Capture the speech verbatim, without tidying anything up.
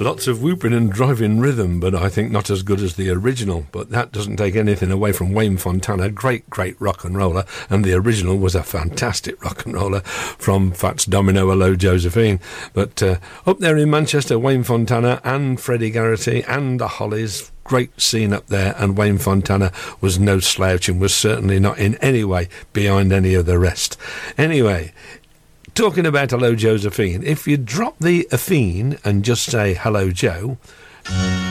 Lots of whooping and driving rhythm, but I think not as good as the original. But that doesn't take anything away from Wayne Fontana. Great, great rock and roller. And the original was a fantastic rock and roller from Fats Domino, Hello Josephine. But uh, up there in Manchester, Wayne Fontana and Freddie Garrity and the Hollies. Great scene up there, and Wayne Fontana was no slouch and was certainly not in any way behind any of the rest. Anyway, talking about Hello Josephine, if you drop the Athene and just say Hello Joe,